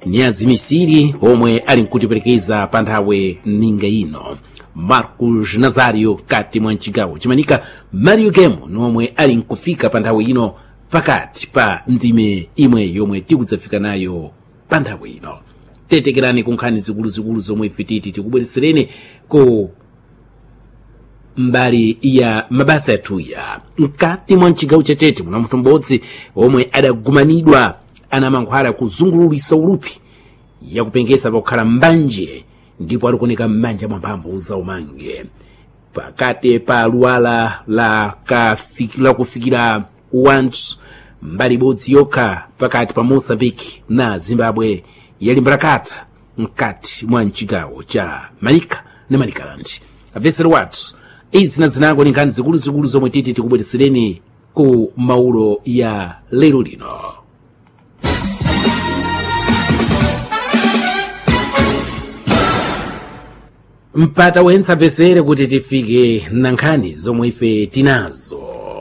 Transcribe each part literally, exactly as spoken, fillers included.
ni azimisiri omwe ali nkutiperekeza pa nthawe ninga ino. Marcos Nazario kati mwa mchigawo chimanika Mario Gemo nomwe ali nkufika pa nthawe ino pakati pa ndime imwe yomwe tikudzafika nayo pa nthawe ino. Tetekerani ku nkhani zikuluzikulu zomwe fititi tikubweretsereni ku mbali ya mabasa yathuya. Mkati mwa mchigawo cha Tete muna munthu m'bodzi omwe adagumanidwa ana mankhwala kuzungululisa ulupi yakupengesa pakukhala mbanje ndipo alikuoneka m'manja mwa mphamvu za umange pakati pa luwala la kafikira kufikira wanthu mbali bodzi yokha pakati pa Mozambique na Zimbabwe yali mbarakata mkati mwa mchigawo cha Manika na Manicaland. Avesero wathu izi na zinango ni nkhani zikuluzikulu zomwe titi tikubweretsereni ku maulo ya lero lino. Mpata wensa vesere kuti tifike na nkhani zomwe ife tinazo.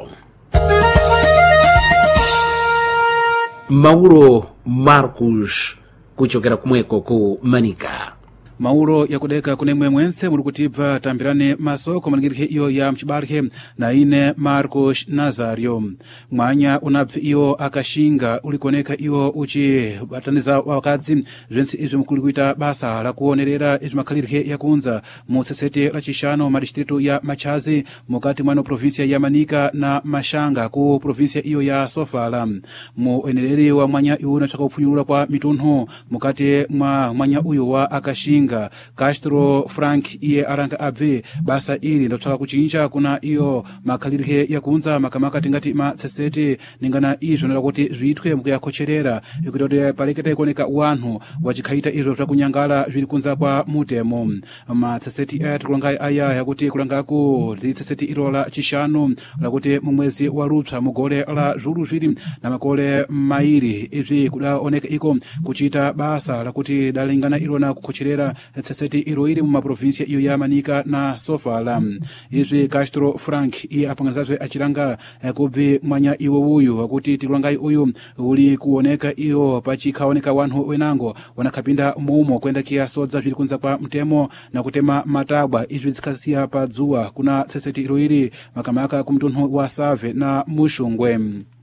Maulo Marcos kuchokera kumweko ku Manika. Mauro yakudeka kunemwe mwense muri kutibva tambirane masoko maningirike iyo ya mchibarike na ine Marcos Nazario. Mwanya unabvi iyo akashinga ulikuoneka iyo uchi bataniza wakadzi zvensi izvi mukuli kuita basa la kuonerera izvi makhalirike yakunza mu sesete la chishano madistritu ya Machazi mukati mwano provinsia ya Manika na Mashanga ku provinsia iyo ya Sofala. Mu enereri wa mwanya iwo nataka kupfunyulula kwa mitunho mukati mwa mwanya uyo wa akashinga Castro Frank iye aranga abve basa ili ndotaka kuchinja kuna iyo makhalirike yakunza makamaka tingati ma sesete ningana izvo ndoda kuti zviitwe mukuyakocherera ikuti palekete kuoneka wanthu wachikhaita izvo zvakunyangala zviri kunza kwa mutemo. Ma sesete aya tikulanga aya yakuti kulangako li sesete ilo la chishanu lakuti mumwezi wa Lupsa mugole la zulu zviri na makole mairi izvi kudaoneka iko kuchita basa lakuti dalingana ilo na kukocherera sesete ilo ili mu provinsia iyo ya Manika na Sofala. Izvi Castro Frank iye apanganizazve achiranga kubvi mwanya iwo uyu wakuti tikulanga uyu uli kuoneka iyo pachikaoneka wanthu wenango wanakhapinda mumo kwenda kiyasodza zviri kunza kwa mtemo na kutema matabwa izvi zikasiya pa dzuwa kuna sesete ilo ili makamaka kumtunhu wa Save na Mushungwe.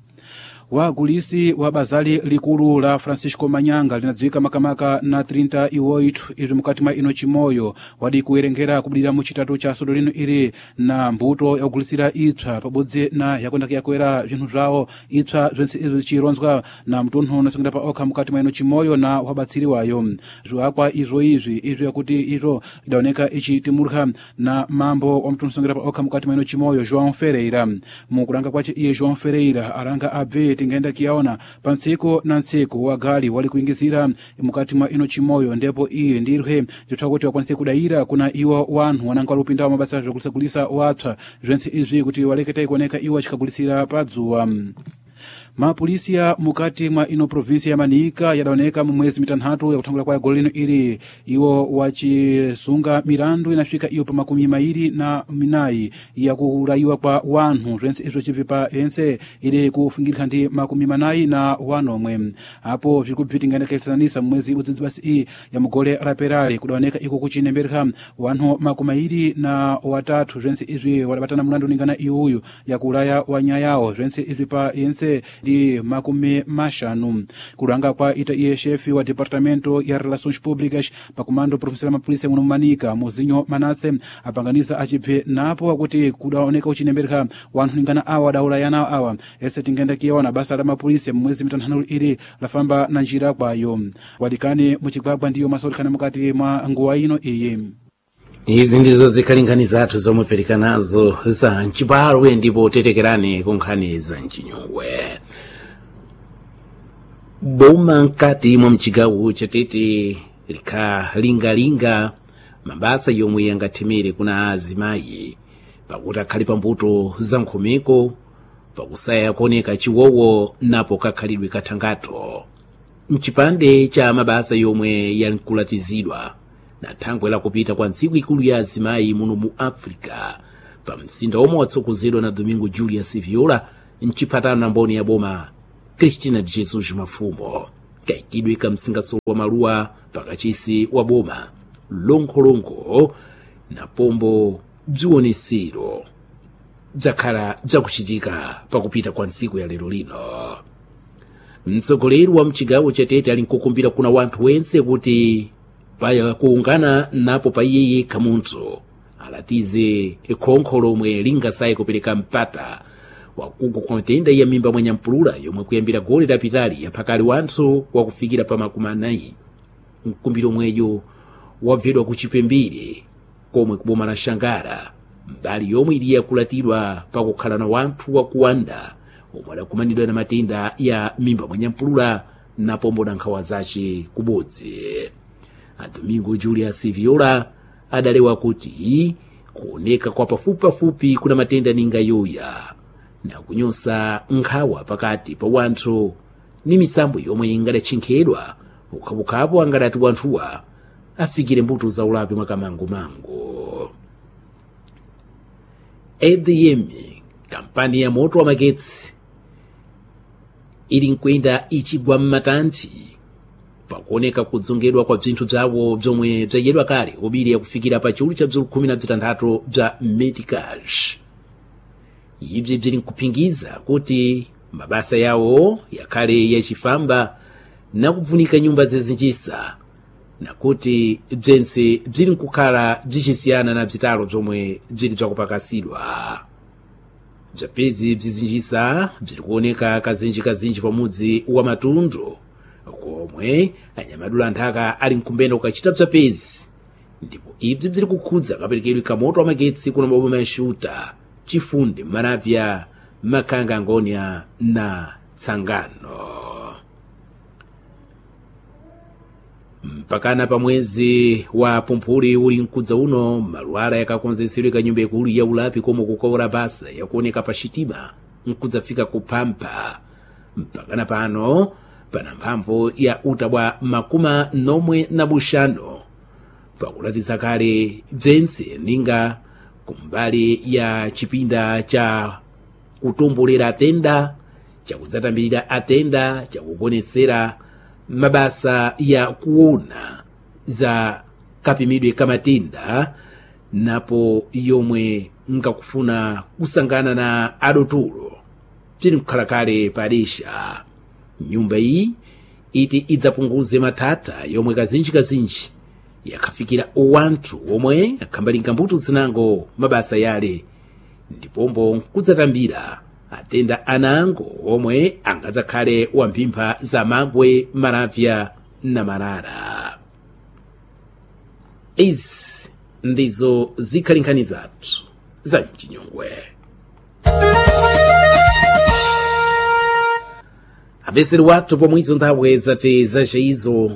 Wagulisi wa bazali likulu la Francisco Manyanga linadziwika makamaka na thirty iwoitu izvi mukati mwa ino chimoyo wadi kuerengera kubudira mu chitatu cha sodo lino ili na mbuto yakugulisira itsva pabodzi na yakwenda kuyakwera zvinhu zvawo itsva zvense izvi chironzwa na mtunhu unosungida pa okha mukati mwa ino chimoyo na wabatsiri wayo. Zviwakwa izvo izvi izvi yakuti izvo idaoneka ichitimurika na mambo wa mtunhu unosungida pa okha mukati mwa ino chimoyo João Ferreira. Mukulanga kwache iye João Ferreira aranga abve tingenda kiyaona pansiko na nsiko wagali wali kuingizira mukati mwa ino chimoyo ndipo iye ndirwe zitwa kuti wakwanise kudaira kuna iwo wanthu wananga walupinda wa mabasa zvakulisagulisa watsva zvense izvi kuti waleketa ikuoneka iwo achikagulisira padzuwa. Mapolisia mukati mwa ino provinsia ya Manika yadaoneka mu mwezi mitanhatu ya kutangula kwa golo lino ili iwo wachisunga mirandu inafika iyo pa makumi mairi na minayi ya kuraiwa kwa wanthu zvense izvo chibvipa yense ili kufungirika ndi makumi manayi na wanomwe. Apo zviri kubvitingana kaitsanisa mwezi udzidzi basi iyi ya mugole raperali kudaoneka iko kuchinembereka wanthu makumi mairi na watatu zvense izvi wadabatana mulandu ningana iuyu ya kulaya wanyayawo zvense izvi pa yense di makumi mashanu. Kuranga kwa ita iye chefi wa departamento ya relações públicas pa komando professor mapolisi muno Manika Mozinho Manase apanganiza achibve napo wakuti kudaoneka uchinembereka wanthu ningana awa daulayana awa ese tingenda kiyaona basa la mapolisi mwezi mitanhanu ili lafamba na njira kwayo wadikani muchigwagwa ndiyo masolikana mukati mwa nguwa ino iyi. Izi ndizo zikhalingani zathu zomwe perekanazo za mchibarwe ndipo tetekerani ku nkhani za mchinyungwe. Boma mkati mwa mchigawo cha Tete likhalingalinga mabasa yomwe yangathemere kuna azimayi pakuti akhali pambuto za nkhomeko pakusaya kuoneka chiwowo napo kakhalidwe kathangato. Mchipande cha mabasa yomwe yankulatizidwa na thangwe la kupita kwa ntsiku ikulu ya azimayi muno mu Africa pa msinda omwe watsogozedwa na Domingo Julius Viola mchipatano na mboni ya boma Cristina de Jesus Mafumo kaikidwe ka msingasolo wa maluwa pakachisi wa boma lonkolonko na pombo bzionesero bzakhala bzakuchitika pakupita kwa ntsiku ya lero lino. Mtsogoleri wa mchigawo cha Tete ali nkukumbira kuna wanthu wense kuti paya kuungana napo pa iye yekha munthu alatize khonkho lomwe lingasaye kupereka mpata wakugwa kwa matenda ya mimba mwa nyampulula yomwe kuyambira goli lapitali yaphakali wanthu wakufikira pa makumi anayi. Mkumbiro mweyo wabvedwa kuchipembere komwe kuboma la Shangara, mbali yomwe ili yakulatidwa pakukhala na wanthu wakuwanda omwe adakumanidwa na matenda ya mimba mwa nyampulula na pombo na nkhawa zace kubodzi. Domingo Julius Viola adalewa kuti kuoneka kwa pafupafupi kuna matenda ninga yoya na kunyosa nkhawa pakati pa wanthu ni misambo yomwe ingadachinkhedwa ukhabukapo angadati wanthuwa afikire mbuto za ulapi mwakamangu-mangu. A D M, kampani ya moto wa magetsi, ili nkwenda ichigwa mmatanthi pakuoneka kudzongedwa kwa bzinthu bzawo bzomwe bzayedwa kale ubiri yakufikira pa chulu cha bzulu khumi na bzitandatu bza Medicash. Ibzi bzili nkupingiza kuti mabasa yawo yakhale yachifamba na kubvunika nyumba zezinjisa na kuti bzense bzili nkukhala bzichisiyana na bzitalo bzomwe bzili bzakupakasidwa. Bzapezi bzizinjisa bzili kuoneka kazinji kazinji pamudzi wa Matundu komwe anyamadula nthaka ali nkumbenda ukachita bzapezi, ndipo ibzi bzili kukhudza kaperekedwe ka moto wa magetsi kuna maboma ya Shuta, Chifunde, Maravya, Makanga, Ngonia na Tsangano. Mpakana pa mwezi wa Pumpuli uli nkudza uno maluala yakakonzeserwe ka nyumba ikulu ya ulapi komwe kukora basa yakuoneka pa Shitima nkudza fika kupampa. Mpakana pano pana mphamvu ya utabwa makuma nomwe na bushano pakulatiza kale bzense ninga kumbali ya chipinda cha kutombolera atenda, cha kudzatambirira atenda, cha kugonetsera mabasa ya kuona za kapimidwe kamatenda napo yomwe nkakufuna kusangana na adotulo bzili nkukhala kale padesha. Nyumba iyi iti idzapunguze matata yomwe kazinji kazinji yakafikira wanthu omwe akhambalinga mbuto zinango mabasa yale, ndipombo nkudzatambira atenda anango omwe angadzakhale wamphimpa za Mangwe, Maravya na Marara. Izi ndizo zikhalinkhani zathu za mchinyongwe. Aveseri wathu pomwizo nthawe zate zaceyizo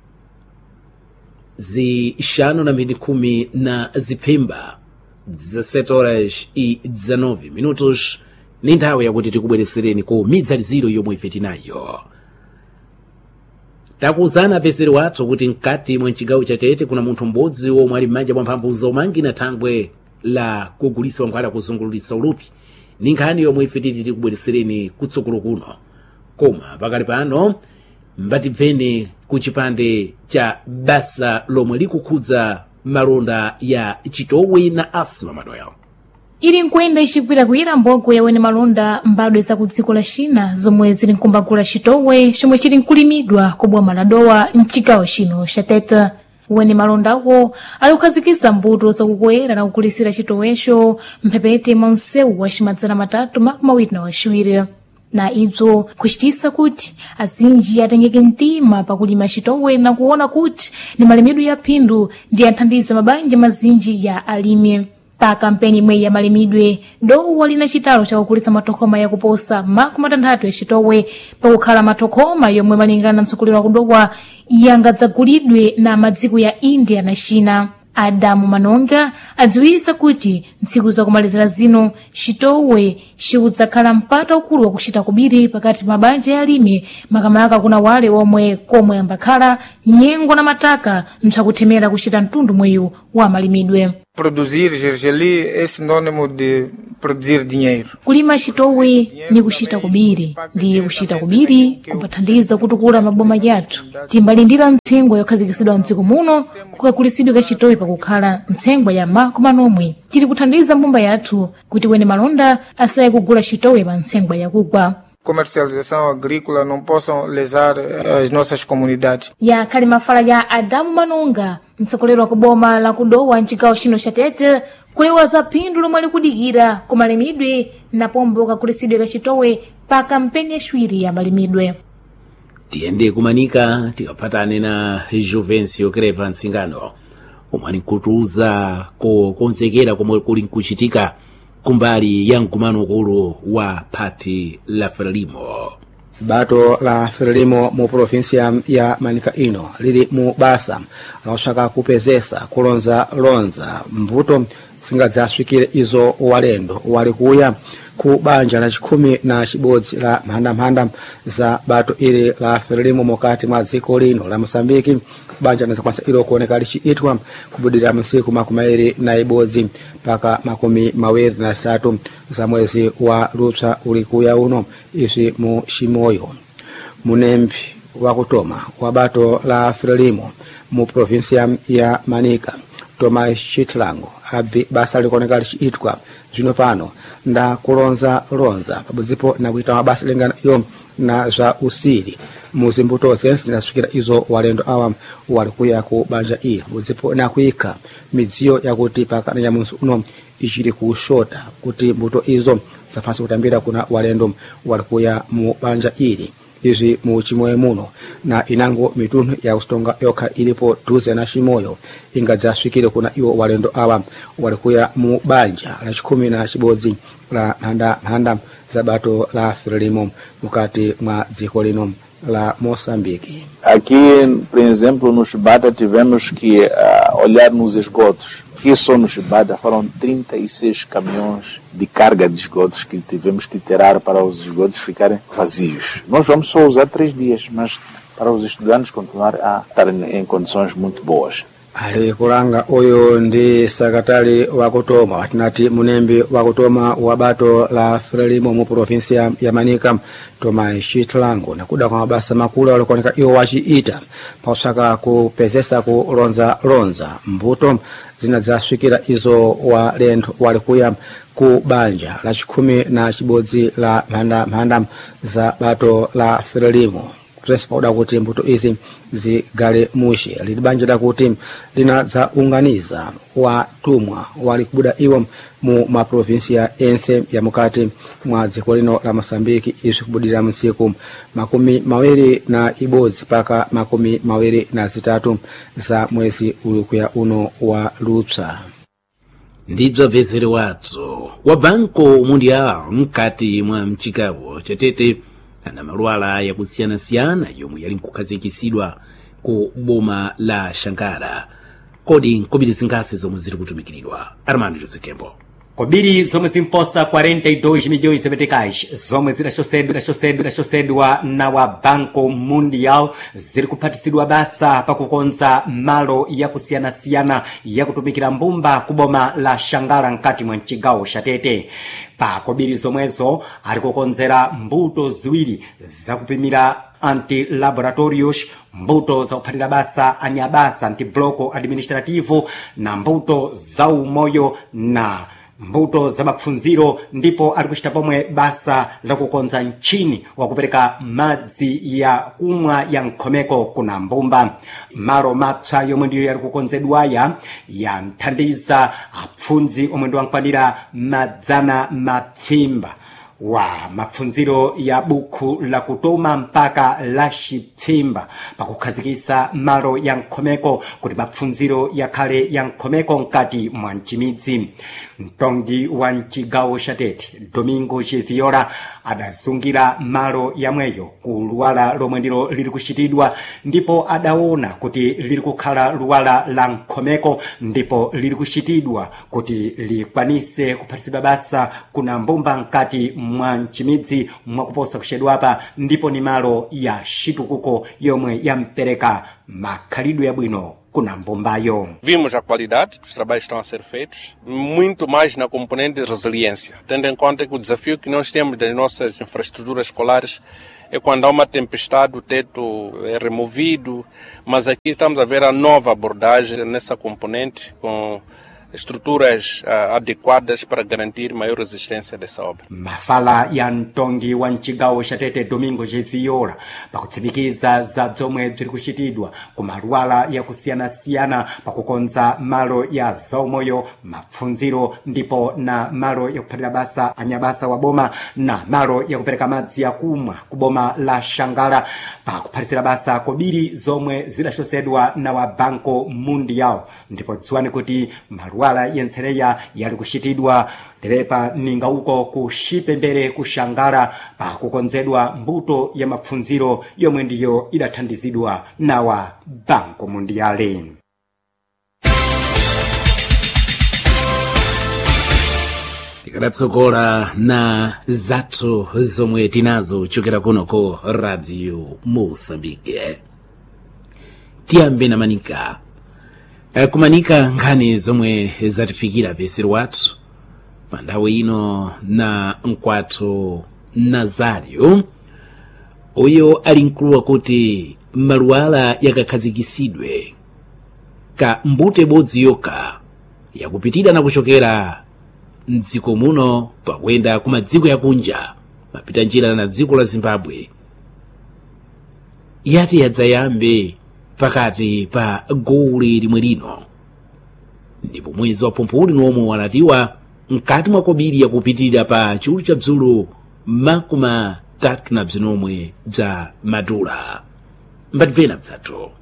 zixanu na mbiri khumi na zipfemba dezessete horas e dezenove minutos ni nthawe yakuti tikubweresereni ku midzaliziro yomwe ife tinayo. Takuwuzani aveseri wathu kuti mkati mwa mchigawo cha Tete kuna munthu m'bodzi omwe ali m'manja mwa mphamvu zomangi na thangwe la kugulitsa mankhwala kuzungulitsa ulupi. Ni nkhani yomwe ife titi tikubweresereni kutsogolo kuno. Koma pakali pano mbatibveni ku chipande cha basa lomwe likukhudza malonda ya chitowe na asma madoya. Ili nkwenda ixigwira kuyira mbogo yawene malonda mbadwe za ku dziko la China zomwe zili nkumbagula chitowe chomwe chili nkulimidwa kuboma la Dowa mchigawo chino cha Tete. Wene malondawo ali kukhazikiza mbuto zakukwera na kugulisira chitowecho mphepete mwa msewu wa cimadzana matatu makumi mawiri na waciwiri. Na idzo kuchitisa kuti azinji atengeke mtima pakulima chitowe na kuona kuti ni malimidwe ya phindu ndi athandiza mabanja mazinji ya alimi. Pa kampeni imwe ya malimidwe, Dowa lina chitalo cha kukulitsa matokoma ya kuposa makumi atandatu ya chitowe pakukhala matokoma yomwe malingana na mtsogoleri wa Dowa yangadzagulidwe na madziko ya India na China. Adamu Manonga adziwisa kuti ntsiku zakumalizira zino chitowe chikudzakhala mpata ukulu wa kuchita kubiri pakati mabanja ya alimi makamaka kuna wale omwe komwe ambakhala nyengo na mataka mchakuthemera kuchita mtundu mweyu wa malimidwe. Produzir gergelim é sinônimo de produzir dinheiro. kulima chitowe ni kuchita kubiri, ndiye kuchita kubiri kupathandiza kutukula maboma yathu. Timbalindira ntsengwa yokhazikisidwa mdziko muno kukakulisidwe ka chitowe pakukhala ntsengwa ya mako manomwe. Tiri kuthandiza mbumba yathu kuti wene malonda asaye kugula chitowe pa ntsengwa yakugwa. Comercialização agrícola não possam lesar as nossas comunidades. Ya khali mafala ya Adamu Manonga, mtsogoleri wa kuboma la kudowa mchigawo chino cha Tete, kulewa za phindu lomwe likudikira kumalimidwe na pombo kakulisidwe ka chitowe pa kampeni yaciwiri ya malimidwe. Tiyende kumanika tikaphatane na Juvencio Creva Nsingano omwe nkutuza kukonzekera komwe kuli nkuchitika kumbali ya mkumano ukulu wa Phati la Frelimo. Bato la Frelimo mu provinsia ya Manika ino lili mu basa losaka kupezesa kulonza lonza mbuto singadzaswikire izo walendo walikuya ku banja la chikhumi na chibodzi la mhandamhanda za bato ili la Frelimo mokati mwa dziko lino la Mosambiki. Banja linazakwanisa ilo kuoneka lichiitwa kubudira masiku makumi mawiri na ibodzi mpaka makumi mawiri na zitatu za mwezi wa Lupsa ulikuya uno. Izi mu Shimoyo munembi wa kutoma wa bato la Frelimo mu provinsia ya Manika Thomas Chitlango abvi basa likuoneka lichiitwa zvino pano nda kulonza lonza pabudzipo na kuita mabasa lingana iyo na za usiri muzimbuto zense zinaswikira izo walendo awa walikuya ku banja ili budzipo na kuika midziyo yakuti pakana ya munsi uno ichiri kushota kuti mbuto izo zafasi kutambira kuna walendo walikuya mu banja ili. Izi mu Chimoyo muno na inango mitundu ya ustonga yoka ilipo tuze na Shimoyo ingadzaswikire kuna iwo walendo awa walikuya mu banja la chikhumi na chibodzi la mhandamhanda za bato la Frelimo mukati mwa dziko lino la Moçambique. Aqui, por exemplo, no Chibata tivemos que uh, olhar nos esgotos. Aqui só no Chibata foram trinta e seis caminhões de carga de esgotos que tivemos que tirar para os esgotos ficarem vazios. Nós vamos só usar três dias, mas para os estudantes continuar a estar em condições muito boas. Ali kulanga oyo ndi sakatali wakutoma watinati munembi wakutoma wa bato la Frelimo mu provinsia ya Manika Thomas Chitlango na kuda kwa mabasa makulu walikuoneka iyo wachiita pausaka kupezesa kulonza lonza mbuto zinadzaswikira izo walendo walikuya ku banja la chikhumi na chibodzi la mhandamhanda za bato la Frelimo. Respoda kuti mbuto izi zigale mushe lidibanja da kuti linadzaunganiza watumwa walikubuda iwo mu maprovinsia ense ya mukati mwa dziko lino la Mosambiki izi kubudira msiku makumi mawiri na ibodzi paka makumi mawiri na zitatu za mwezi ulikuya uno wa Lupsa. Ndibza vezere watso wa Banco Mundial mkati mwa mchigawo cha Tete ana malwala ya kusiyana-siyana yomwe yali nkukhazikisidwa ku boma la Shankara. Kodi nkobiri zingasi zomwe ziri kutumikiridwa. Armando Jose Kembo. Kobiri zomwe zimposa quarenta e dois milhões de meticais zomwe zidachotsedwa na wa Banco Mundial ziri kuphatikizidwa basa pakukonza malo yakusiyana-siyana yakutumikira mbumba kuboma la Shangara nkati mwa mchigawo cha Tete. Pa kobiri zomwezo ari kukonzera mbuto ziwiri zakupimira anti-laboratorios, mbuto za kuphatira basa anyabasa anti-bloco administrativo na mbuto za umoyo na mbuto za mapfunziro, ndipo ari kuchita pomwe basa la kukonza nchini wa kupereka madzi ya kumwa ya nkhomeko kuna mbumba. Malo mapsa yomwe ndiyo yari kukonzedwaya ya nthandiza apfunzi omwe ndi wankwanira madzana mapfimba wa mapfunziro ya buku la kutoma mpaka la chipfimba pakukhazikisa malo ya nkhomeko kuti mapfunziro yakhale ya nkhomeko nkati mwa mchimidzi. Mtongi wa mchigawo cha Tete Domingo Cheviola adazungira malo yamweyo ku luwala lomwe ndilo liri kuchitidwa, ndipo adaona kuti liri kukhala luwala la nkhomeko ndipo liri kuchitidwa kuti likwanise kuphatikizidwa basa kuna mbumba nkati mwa mchimidzi mwakuposa kuchedwapa, ndipo ni malo ya chitukuko yomwe yampereka makhalidwe yabwino kuna mbombayo. Vimos a qualidade dos trabalhos que estão a ser feitos, muito mais na componente de resiliência, tendo em conta que o desafio que nós temos das nossas infraestruturas escolares é quando há uma tempestade, o teto é removido, mas aqui estamos a ver a nova abordagem nessa componente com estruturas uh, adequadas para garantir maior resistência dessa obra. Mafala ya mtongi wa mchigawo Shatete Domingo Jeviola pakutsimikiza za zomwe ziri kuchitidwa ku malwala ya kusiyana-siyana pakukonza malo ya zaumoyo, mapfunziro ndipo na malo ya kuphatira basa anyabasa wa boma na malo ya kupereka madzi ya kumwa ku boma la Shangala pakuphatisira basa kobiri zomwe zidachosedwa na wa Banco Mundial, ndipo dziwani kuti malu wala yensereya yali kuchitidwa terepa ninga uko kushipembere kushangara pa kukonzedwa mbuto ya mapfunziro yomwe ndiyo idathandizidwa nawa Banco Mundiale. Tikatsogola na zathu zomwe tinazo chokera kuno ko Radio Moçambique. Tiyambe na Manika. Kumanika nkhani zomwe zatifikira vesero wathu pa nthawi ino na mkwatho Nazario uyo ali mkulu kuti maluwala yakakhazikisidwe ka mbute bodzi yoka yakupitira na kuchokera mdziko muno pakwenda ku madziko yakunja mapita njira na dziko la Zimbabwe yati yadzayambe pakati pa goli limwe lino, ndipo mwezi wa Phumpuli nomwe walatiwa mkati mwa kobiri yakupitira pa chulu cha bzulu makumi tatu na bzinomwe bza madula. Mbadvena bzathu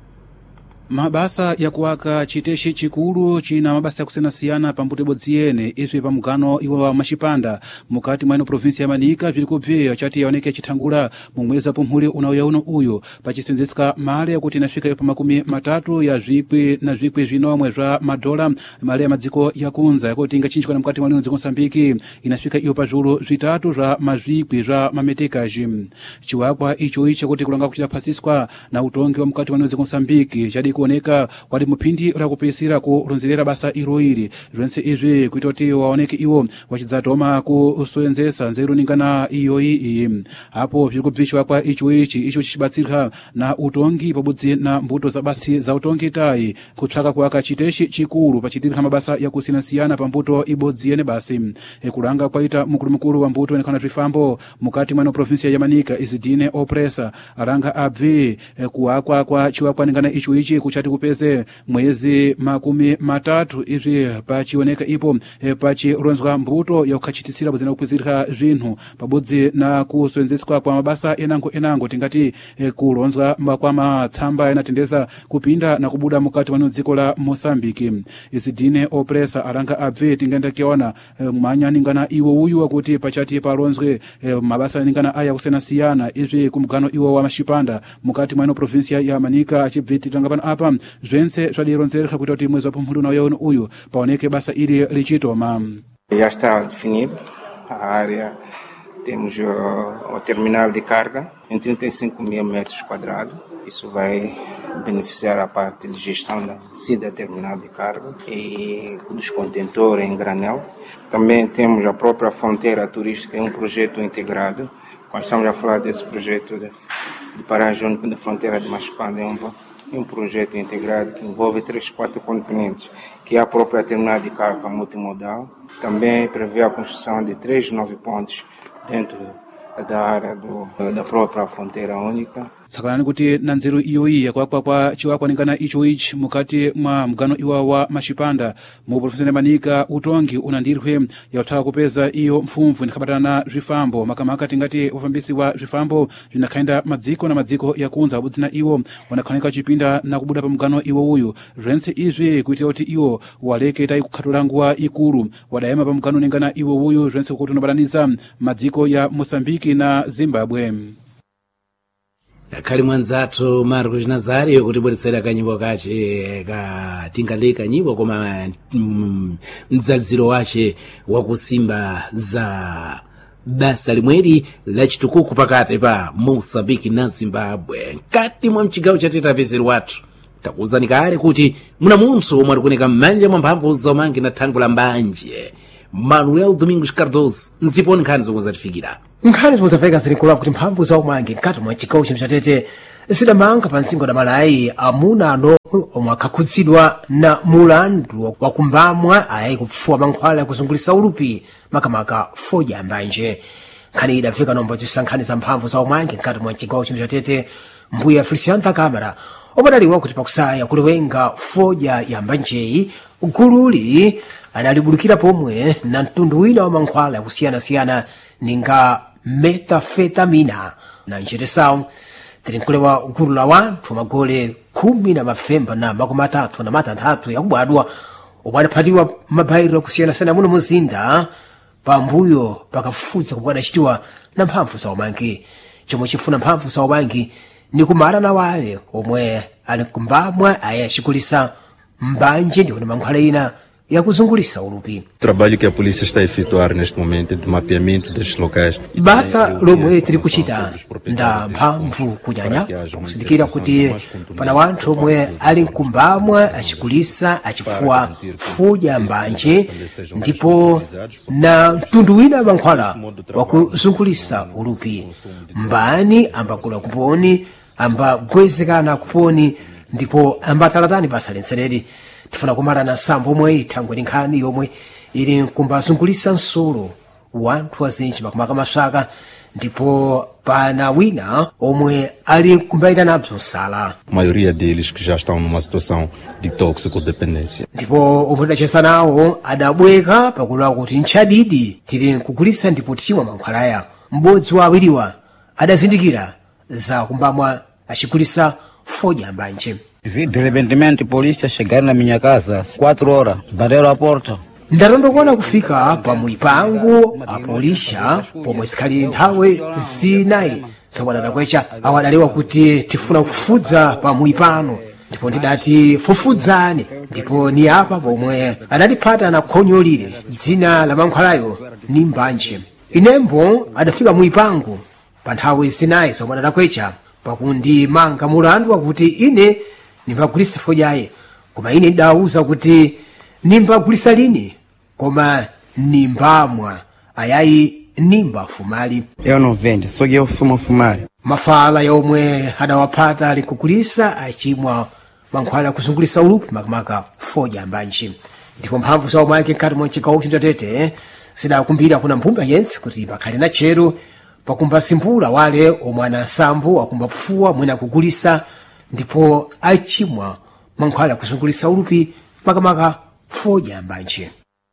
mabasa ya kuwaka chiteshi chikulu china mabasa ya kusiyanasiyana pa mbuto ibodzi yene izvi pa mugano iwo wa Machipanda mukati mwa ino provinsi ya Manika vili kubveya chati yaoneke chithangula mu mwezi wa Phumpuli unaoya uno uyu pachisenzeka mali yakuti inafika pa makumi matatu ya zvikwi na zvikwi zvinomwe zva madola mali ya madziko yakunza yakuti ingachinjikwa na mukati mwa ino dziko Mosambiki inafika iyo pa zulu zvitatu zva mazvikwi zva mametekaji. Chiwakwa icho icho kuti kulanga kuchita phasiswa na utongi wa mukati mwa ino dziko Mosambiki chadi kuoneka kwali muphindi la kupisira kulonzerera basa iro ili zvense izvi kuita kuti waoneke iwo wachidzatoma kusenzesa nzeru ningana iyo iyi hapo zviri kubvishwa kwa icho ichi icho chichibatsirika na utongi pabudzi na mbuto za basi za utongi tai kutsvaka kuwaka chiteshi chikulu pachitirika mabasa ya kusiyanasiyana pa mbuto ibodzi yene basi kulanga kwaita mukulu mukulu wa mbuto nekana zvifambo mukati mwa provinsi ya Manika Izidine Opresa aranga abve kuwakwa kwa chiwakwa ningana icho ichi kuchati kupeze mwezi makumi matatu izvi pachioneka ipo e, pachironzwa mbuto yakukachitisira buzina kukwizirika zvinhu pabudzi na kusenzeswa kwa mabasa enango enango tingati e, kulonzwa kwa matsamba yanatendeza kupinda na kubuda mukati mwa dziko la Mosambiki. Isidine Opresa aranga abve tingenda kiona e, manya ningana iwo uyu wakuti pachati palonzwe e, mabasa ningana aya kusiyanasiyana izvi kumugano iwo wa Machipanda mukati mwa provinsia ya Manika achibviti tangapana apa zvense zvadironzereka kuita kuti mwezi wa Phumpuli unaoya uno uyu paoneke basa ili lichitoma. Já está definido a área, temos uh, o terminal de carga em trinta e cinco mil metros quadrados. Isso vai beneficiar a parte de gestão da SIDA terminal de carga e dos contentores em granel. Também temos a própria fronteira turística, é um projeto integrado. Nós estamos a falar desse projeto de, de paragem única da fronteira de Machipanda, é um um projeto integrado que envolve três, quatro componentes, que é a própria terminal de carga multimodal. Também prevê a construção de três novos pontos dentro da área do, da própria fronteira única. Tsakanani kuti na nzeru iyoyi yakuwakwa kwa chiwakwa ningana icho ichi mukati mwa mgano iwa wa Machipanda mu provinsi ya Manika utongi unandirwe yautaka kupeza iyo mfumvu nikabatana na zvifambo makamaka tingati ufambisi wa zvifambo vinakhaenda madziko na madziko yakunza budzina iwo wanakhanika chipinda na kubuda pa mgano iwo uyu zvense izvi kuitira kuti iwo waleketa ikukhatula nguwa ikulu wadayema pa mgano ningana iwo uyu zvense kuti unabataniza madziko ya Mosambiki na Zimbabwe. Akali mwanzatu Marcos Nazario kutibweretsera kanyimbo kache ka tingaleka nyimbo koma mdzalziro wache wakusimba za basa limweri la chitukuku pakati pa Mosambiki na Zimbabwe kati mwa mchigawo cha Tete vezero watu takuwuzani kale kuti muna munthu omwe alikuoneka m'manja mwa mphamvu zaumangi na thango la mbanje. Manuel Domingos Cardoso nziponi nkhani zomwe zatifikira. Nkhani zomwe zamveka zilinkulu kuti mphamvu zaumangi mkati mwa chigawo chino cha Tete zidamanga pa mtsingo da malayi amuna ano omwe akhakhuzidwa na mulandu wakumbamwa ayayi kupfuwa mankhwala yakuzungulisa ulupi makamaka fodya mbanje. Nkhani idafika nombo zisankhani za mphamvu zaumangi mkati mwa chigawo chino cha Tete mbuya Feliciano Câmara opadaliwa kuti pakusaya kuliwenga fodya ya mbanjeyi gululi adalibulukira pomwe na mtundu wina wa mankhwala yakusiyana-siyana ninga metafetamina na njeresawu tilinkulewa gulu la wanthu magole khumi na mafemba na makumi atatu na matanthatu yakubadwa omwe adaphatiwa mabayiro akusiyana-siyana muno muzinda pambuyo pakafufudza komwe adachitiwa na mphamvu zaumangi. chomwe chifuna mphamvu zaumangi ni kumala na wale omwe ali kumbamwa aya achikulisa mbanje ndi kuti mankhwala ina yakuzungulisa ulupi. O trabalho que a polícia está a efetuar neste momento de mapeamento destes locais. Basa lomwe tiri kuchita nda mphamvu kunyanya pakusindikira kuti pana wanthu omwe ali mkumbamwa achikulisa achifuwa fodya mbanje ndipo na mtundu wina mankhwala wakuzungulisa ulupi. Mbani ambagula kuponi ambagwezekana kuponi ndipo ambatalatani basa lensereri. Tifuna kumara na sambo omwe ithangwe nkhani yomwe ili kumbazungulisa nsolo wanthu azinji makamaka maswaka ndipo pana wina omwe ali kumbaira nabzo nsala. A maioria deles que já estão numa situação de toxicodependência. Ndipo omwe tidachesa nawo adabweka pakulwa kuti ntchadidi tili kugulisa ndipo tichimwa mankhwalaya. M'bodzi wa awiriwa adazindikira za kumbamwa achikulisa fodya mbanje. Vi de repentemente polícia chegaram na minha casa quatro horas, bateram a porta. Ndarondokona kufika pa muipangu a polícia pomwe sikhali nthawe zinayi zomwe adakwecha awo adalewa kuti tifuna kufudza pa muipano ndipo ndidati fufudzani ndipo ni apa pomwe adatiphata na khonyolire dzina la mankhwalayo ni mbanje. Inembo adafika muipangu pa nthawe zinayi zomwe adakwecha pakundimanga mulandu wakuti ine nimbagulisa fodyayi koma ine ndawuza kuti nimbagulisa lini koma nimbamwa ayayi nimba fumali. Eu não vendo, só que eu fumo fumar. Mafala yomwe adawaphata ali kukulisa achimwa mankhwala kuzungulisa ulupi makamaka fodya mbanje. Ndipo mphamvu zaumangi mkati mwa chigawo cha Tete zidakumbira kuna mphumba yense kuti pakhale na chero pakumbasimbula wale omwe ana sambo akumbafuwa mwina kugulisa ndipo achimwa mankhwala kuzungulisa ulupi makamaka fodya mbanje.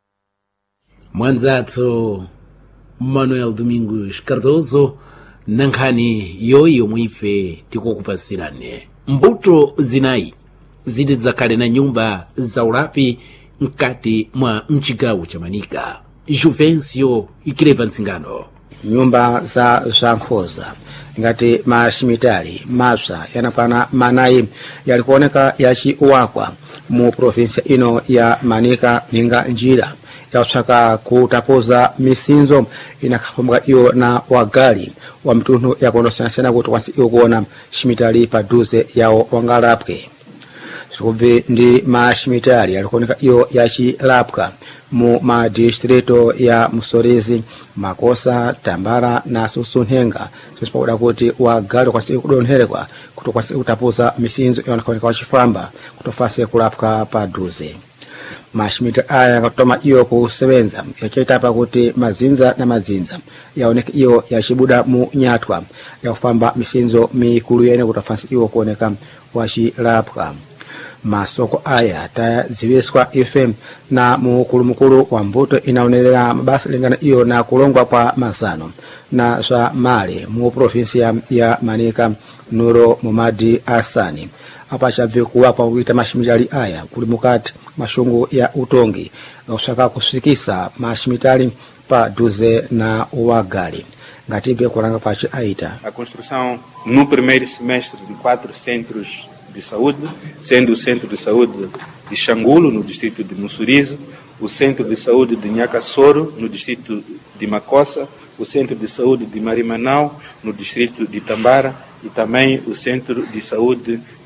Mwanzathu Manuel Domingos Cardoso na nkhani yoyi yomwe ife tikukupasirane. Mbuto zinayi zidzakhale na nyumba za ulapi mkati mwa mchigawo cha Manika. Juvencio ikileva nsingano. Nyumba za zankhoza ngati mashimitali mapsa yanakwana manayi yalikuoneka yachiwakwa mu provinsia ino ya Manika ninga njira yakusaka kutapoza misinzo inakhafamuka iyo na wagali wa mtundu yakondosiyana kuti kwansi iyo kuona shimitali paduze yawo wangalapwe. Sikubvi ndi mashimitali yalikuoneka iyo yachilapwa mu madistrito ya Musorezi, Makosa, Tambara na Susunhenga. Sisipakuda kuti wagali kwansi kudonherekwa kuti kwansi kutapoza misinzo yonakaoneka wachifamba kutofase kulapwa paduze. Mashimita aya yakatoma iyo kusebenza yachitapa kuti mazinza na mazinza yaoneka iyo yachibuda mu nyatwa yakufamba misinzo mikulu yene kutafansi iyo kuoneka wachilapwa. Masoko aya taziwiswa ife na mukulu mukulu wa mbuto inaonelera mabasa lingana iyo na kulongwa kwa masano na swa mali mu provinsia ya Manika Nuro Momadi Asani. Apa chabve kuwa kwa kuita mashimitali aya kuli mukati mashungu ya utongi na usaka kusikisa mashimitali pa duze na wagali. Ngative kuranga pachi aita. A construção no primeiro semestre de quatro centros de saúde, sendo o centro de saúde de Xangulo, no distrito de Mussurizo, o centro de saúde de Nhacassoro, no distrito de Makossa, o centro de saúde de Marimanau, no distrito de Tambara, e também o centro de saúde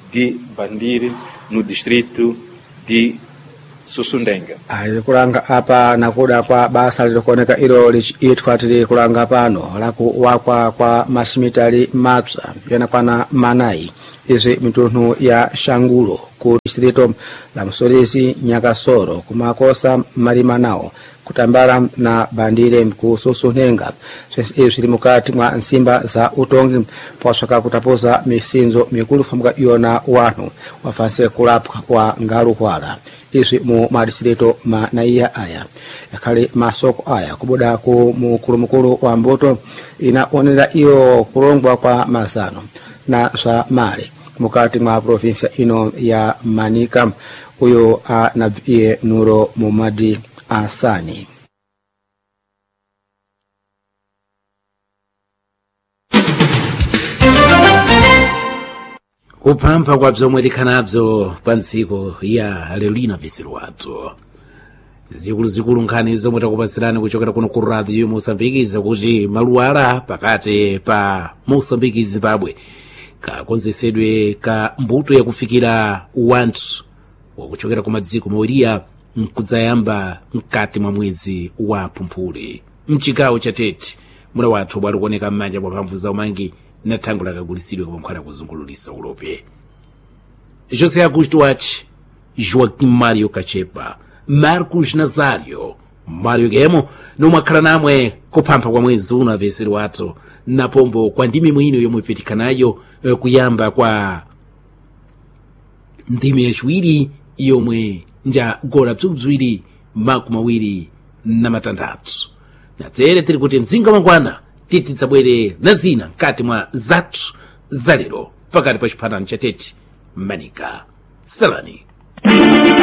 de Bandire, no distrito de Susundenga. ali kulanga apa nakuda kwa basa lilikuoneka ilo lichiitwa tili kulanga pano lakuwakwa kwa masimitali mapsa yanakwana manayi izi mitunhu ya Shangulo ku distrito la Msolezi Nyakasoro kumakosa malima nawo kutambala na Bandire ku Susundenga izi zili mukati mwa nsimba za utongi posaka kutapoza misinzo mikulu famuka yona wanu wafanse kulapwa wa Ngaruhwala izi mu madistrito manaiya aya yakali masoko aya kubuda ku mukulumukulu wa Mboto inaonera iyo kulongwa kwa mazano na za mali mukati mwa provinsia ino ya Manika. Uyo anaviye Nuro Momadi Asani. kupampa kwa bzomwetikhanabzo pa ntsiko ya lelina visirwato zikuluzikulu nkhani zomwe takupasirani kuchokera kuno ku radio Mosambiki zakuti maluwala pakati pa Mosambiki Zimbabwe kakonzesedwe ka mbuto yakufikira wanthu wakuchokera ku madziko mawiriya mkudzayamba mkati mwa mwezi wa Pumphuli mchigawo cha Tete. Muna wathu bwali kuoneka m'manja mwa mphamvu za umangi na thango lakagulitsidwe kwa mkhwana kuzungululisa ulope. José Augusto Wach, Joaquim Mario Cachepa, Marcos Nazario, Mario Gemo nomakhala namwe kupampa kwa mwezi uno aveseri wathu na pombo kwa ndimi mwino yomwe ipitikanayo kuyamba kwa ndimi yaciwiri yomwe nja gola bzubzwiri maku mawiri na matandatu. Na tere tiri kuti mzinga mangwana titi tsabwere na zina mkati mwa zathu zalero pakati pa chiphatano cha Tete Manika Salani.